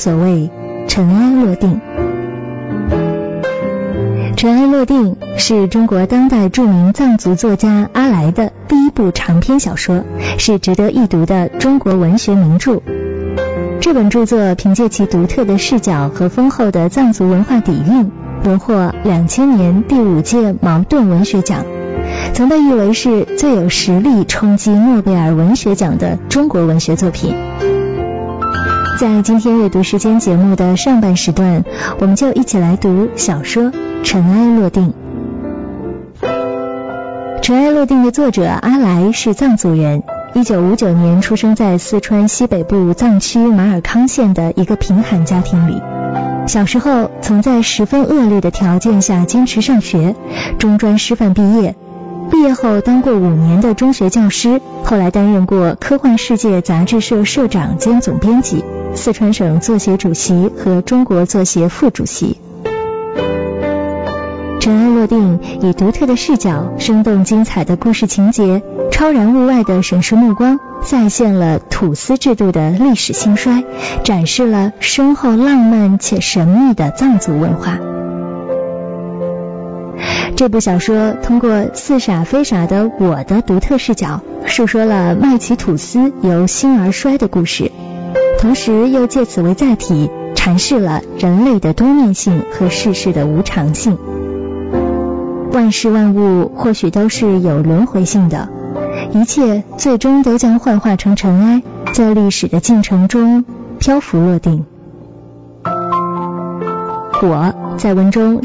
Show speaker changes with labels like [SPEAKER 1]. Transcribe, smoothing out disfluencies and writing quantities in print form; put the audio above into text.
[SPEAKER 1] 所谓尘埃落定。尘埃落定是中国当代著名藏族作家阿来的第一部长篇小说，是值得一读的中国文学名著。这本著作凭借其独特的视角和丰厚的藏族文化底蕴，荣获2000年第5届茅盾文学奖，曾被誉为是最有实力冲击诺贝尔文学奖的中国文学作品。在今天阅读时间节目的上半时段，我们就一起来读小说《尘埃落定》。《尘埃落定》的作者阿来是藏族人，1959年出生在四川西北部藏区马尔康县的一个贫寒家庭里。小时候曾在十分恶劣的条件下坚持上学，中专师范毕业。毕业后当过5年的中学教师，后来担任过《科幻世界》杂志社社长兼总编辑、四川省作协主席和中国作协副主席。尘埃落定以独特的视角、生动精彩的故事情节、超然物外的审视目光，再现了土司制度的历史兴衰，展示了深厚浪漫且神秘的藏族文化。这部小说通过似傻非傻的我的独特视角，述说了麦祺土司由兴而衰的故事，同时又借此为载体，阐释了人类的多面性和世事的无常性。万事万物或许都是有轮回性的，一切最终都将幻化成尘埃，在历史的进程中漂浮落定。我在文中